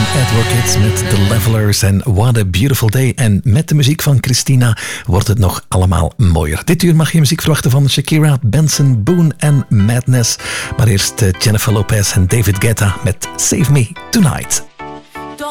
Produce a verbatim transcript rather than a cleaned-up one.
Advocates met The Levelers en What a Beautiful Day. En met de muziek van Christina wordt het nog allemaal mooier. Dit uur mag je muziek verwachten van Shakira, Benson, Boone en Madness. Maar eerst Jennifer Lopez en David Guetta met Save Me Tonight.